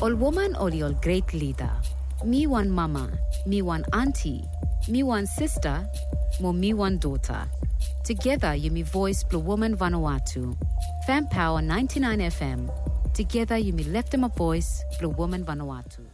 Ol woman ol yol great leader. Me one mama, me one auntie, me one sister, mo me one daughter. Together you me voice Blue Woman Vanuatu. Fan Power 99 FM. Together you me left them a voice Blue Woman Vanuatu.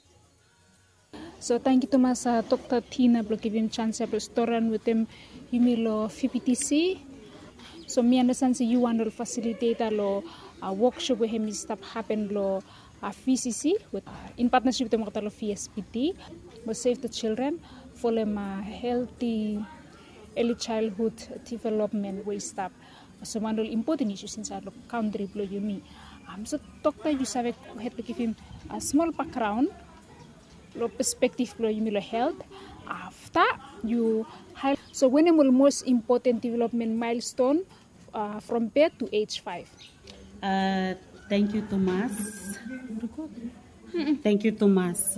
So thank you to mas Dr. Tina for giving chance to restaurant with them lo FPTC. So me understand you want to facilitate a workshop with him stuff happen lo VCC with in partnership with the VSPD to save the children for them healthy early childhood development way stuff. So one important issues inside the country blow you me. So Dr. you had to give him a small background. Lo perspective lo you health after you highlight. So when the most important development milestone from birth to age 5. Thank you, Thomas. Thank you, Thomas.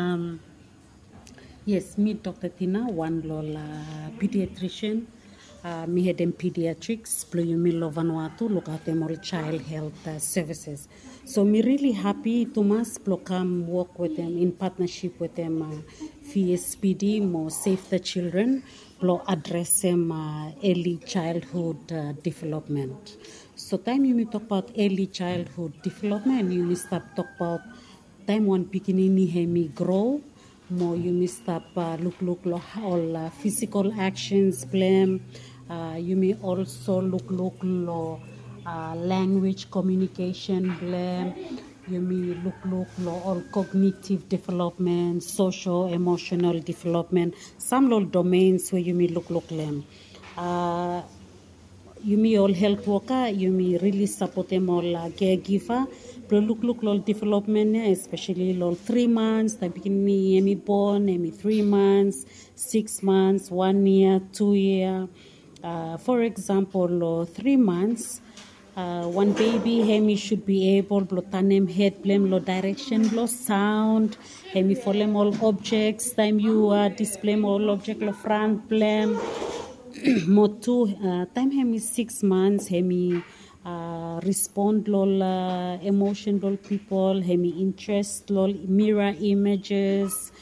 Yes, me, Dr. Tina, one pediatrician. Me head in pediatrics, Pluyumilo Vanuatu, look at them all child health services. So me really happy Thomas come work with them in partnership with them VSPD, more Save the Children, address them early childhood development. So time you may talk about early childhood development, you may start talk about time one beginning hemi grow. More you may start look all physical actions blame. You may also look language communication blame. You may look all cognitive development, social emotional development. Some little domains where you may look them. You may all health worker. You may really support them all caregiver. Look development, especially 3 months, the beginning, emi born, emi 3 months, 6 months, 1 year, 2 year. For example, 3 months, one baby, hemi should be able to tanem head blame, direction, sound, hemi follow all objects, time you display all object, front blame, more two, time hemi 6 months, hemi respond lol emotion lol people hemi interest lol mirror images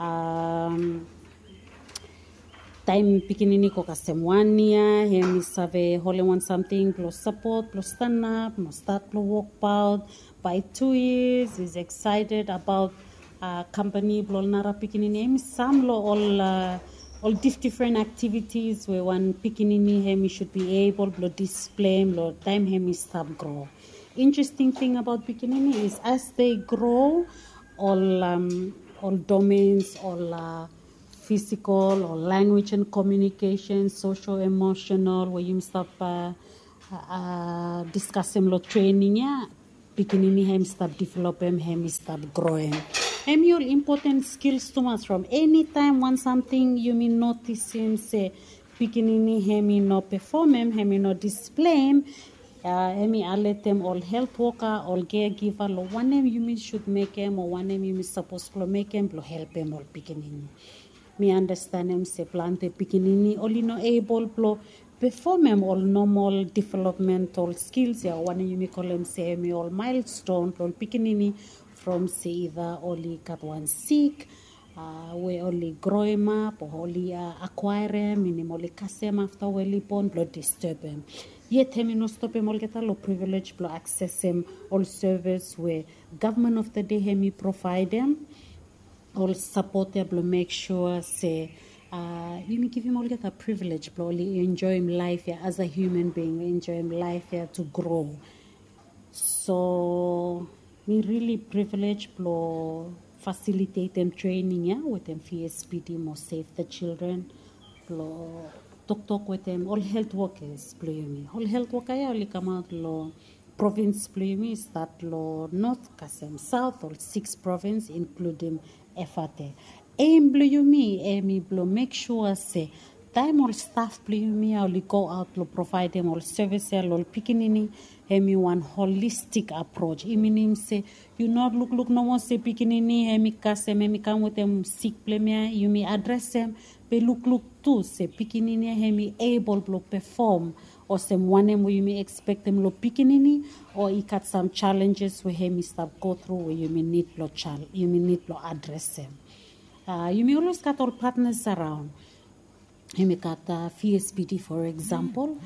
time pikinini ko kasem 1 year hemi save hole want something plus support plus stand up plus start to walk out by 2 years is excited about company lol nara pikinini hemi some lo all different activities where one pikinini hemi should be able to display lo time hemi stop grow. Interesting thing about pikinini is as they grow, all domains, all physical or language and communication, social, emotional, where you stop discussing lo training ya, pikinini hemi stop developing, hemi stop growing. Your important skills to us from any time when something you may notice him say beginning hemi no perform hemi no display hemi I let them all health worker all caregiver lo one name you mean should make him or one name you mean supposed to make him lo help him all beginning. Me understand him say plante beginning only no able to perform him all normal developmental skills ya one you may call him say me all milestone all beginning from say either only got one sick, we only grow him up, or only acquire him, minimally cast him after we born, blood disturb him. Yet him no stop him all get a privilege, blood access him all service where government of the day him provide them, all support them, make sure say you may give him all get a privilege, blood enjoy him life here as a human being, enjoy him life here to grow. So me really privileged to facilitate them training with them VSPD more Save the Children, talk with them all health workers all health workers only come out lo province start lo north kasem south all 6 province including FAT. Aim make sure say time all staff only go out to provide them all service all pikinini hemi one holistic approach. I mean say you not look no one say pikinini hemi kasem hemi come with them sick plemia you may address them but look too say pikinini hemi able to perform or some one where you may expect them lo pikinini, or you got some challenges where you may start go through where you may need lo address them. You may always got all partners around. You may got FSPD, for example.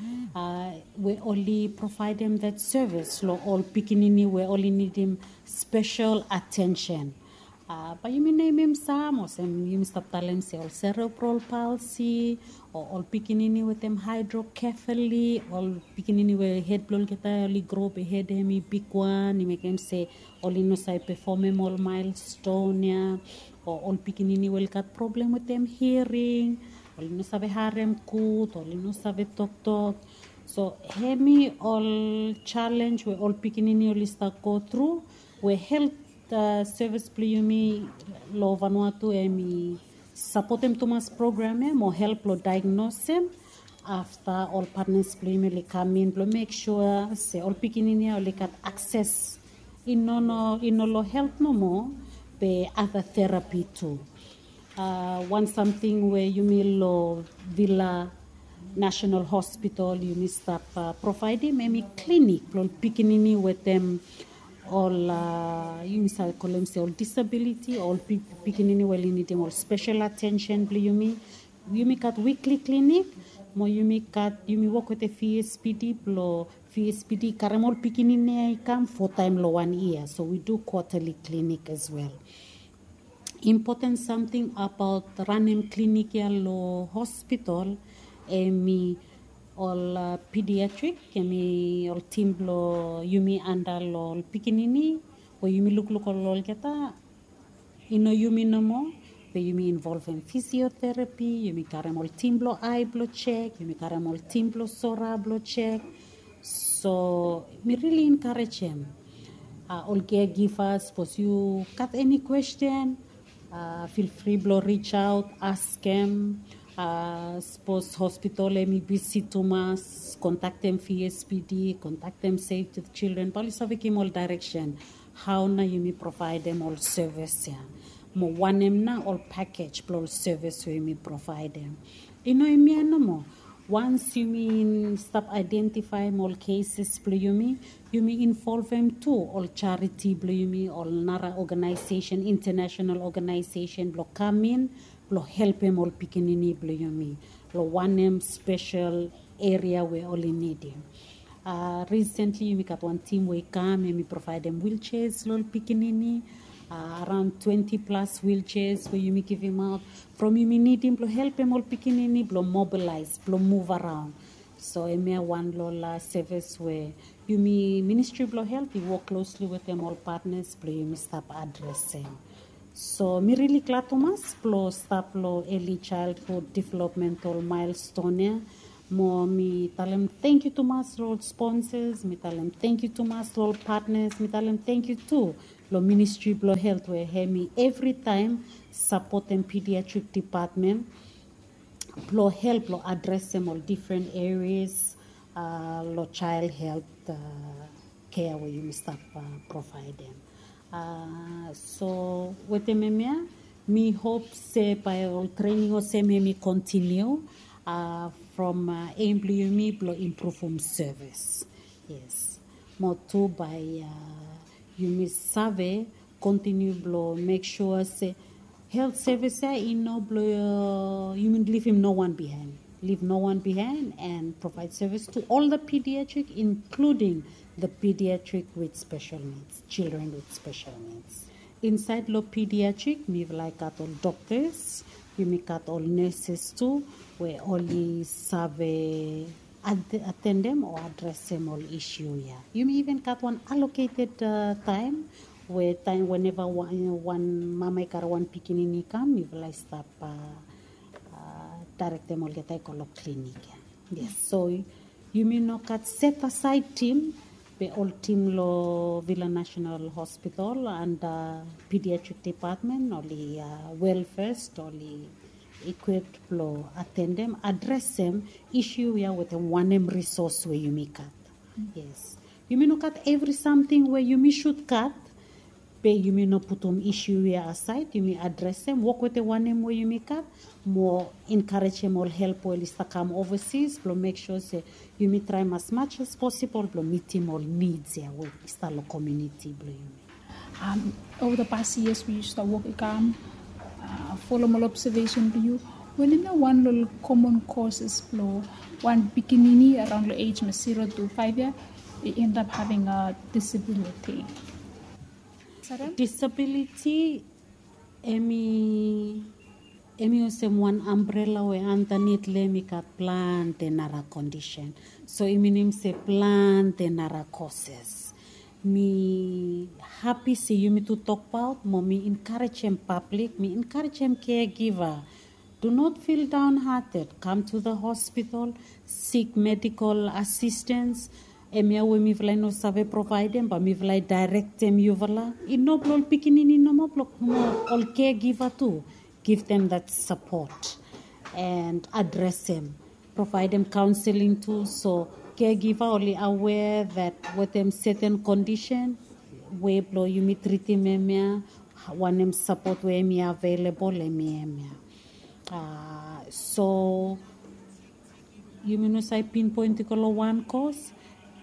We only provide them that service. Lo all pikinini, we only need them special attention. But you may name him some, or some you may stop telling say all cerebral palsy, or all pikinini with them hydrocephaly, all pikinini with head blow get only grow be head hemi big one. You make him say only no say perform him all milestone, yeah. Or all pikinini will got problem with them hearing, all no sabe harem good, all no sabe talk. So hemi all challenge we all pikinini only start go through. We help service pliyumi lo Vanuatu emi support them to mass program mo help lo diagnose them after all partners pliyumi come in lo make sure say all pikinini only got access in lo help no more be other therapy too. One something where you may lo Villa National Hospital you may start providing maybe clinic lo pikinini with them all you may call them say all disability, all pikinini well need them all special attention. You may got weekly clinic, more you may work with the FSPD, FSPD karamol pikinini come 4 times lo 1 year. So we do quarterly clinic as well. Important something about running clinic lo hospital, me all pediatric, all team lo yumi andal all pikinini, or yumi look all geta, yumi no more, but yumi involve in physiotherapy, yumi carry all team lo eye blood check, yumi carry all team lo sora blood check. So me really encourage them. All caregivers, suppose you got any question, feel free to reach out, ask them. Suppose hospital MBC Thomas, contact them FSPD, contact them Save the Children, police have all direction. How na you may provide them all service, yeah. Mo one them na all package all service we may provide them. You know no more. Once you mean stop identify all cases you may involve them too, all charity all NARA organization, international organization come in. Lo help him all pikinini bluyumi. Lo one name special area where only need him. Recently we got one team we come and we provide them wheelchairs lo pikinini. Around 20 plus wheelchairs where you may give him out. From you may need him to help him all pikinini, blow mobilize, blow move around. So one lola service where you may ministry blow help, you work closely with them all partners, blow you may stop addressing. So me really glad Thomas plo stop lo early childhood developmental milestone. Mo me tell them thank you Thomas Road sponsors, me tell them thank you Thomas Road partners, me tell them thank you too. Lo ministry blo health where me every time support them pediatric department. Blo help lo address them all different areas, lo child health care where you start provide them. So with the me hope say by all training or say me continue from employee improve service. Yes. More too by you miss survey continue blow make sure say health service you know blow you mean leave him no one behind. Leave no one behind and provide service to all the pediatric, including the pediatric with special needs, children with special needs. Inside the pediatric, we've like got all doctors, we make got all nurses too, we only survey attend them or address them all issue. Yeah, you may even got one allocated time whenever one mama car one pikinini come, you will like stop. Direct them all get a clinic. Yes, so you may not got set aside team, the all team lo Villa National Hospital and pediatric department, only welfare, only equipped lo attend them, address them, issue here with a one name resource where you may cut. Yes, you may not cut every something where you may should cut. But you may not put them issue aside, you may address them, work with the one name where you make up, more encourage them or help or to come overseas, but make sure say you may try as much as possible, but meet him all needs here with the community. Over the past years, we used to work again, follow more observation to you. When in the one little common causes, one beginning around the age of 0 to 5 years, they end up having a disability. Disability, emi usem one umbrella we underneath me kat plan tenara condition. So eminim se plan tenara causes. Me happy see you me to talk about. Me encourage him public. Me encourage him caregiver. Do not feel downhearted. Come to the hospital. Seek medical assistance. Emia we mi vlai no sabe provide them, but mi vlai direct them you vala. In no blol pikinini no more all caregiver too. Give them that support and address them. Provide them counseling too. So caregiver only aware that with them certain condition, we blow you me treat them emia, want them support where me available emia. So you may not say pinpoint one cause.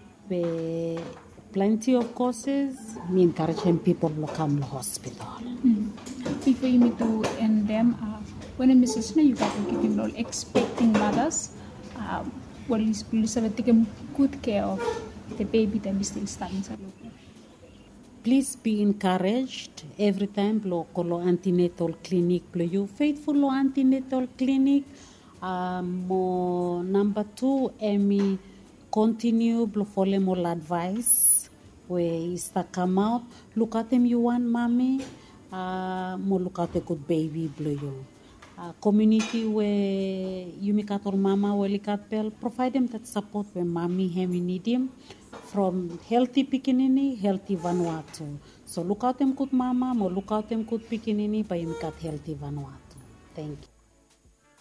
Plenty of causes. Me encouraging people to come to hospital. Before you meet to end them, when a Mrs. you got to keep them all expecting mothers. Well, please have taken good care of the baby that is still starting. Please be encouraged every time lo antenatal clinic you faithful lo antenatal clinic. Number 2, Emi. Continue to follow more advice where is to come out. Look at them you want mommy. More look at a good baby blue you. Community where you make at all mama where look at bell. Provide them that support when mommy him need him from healthy pikinini, healthy Vanuatu. So look out them good mama, more look out them good pikinini, but you make at healthy Vanuatu. Thank you.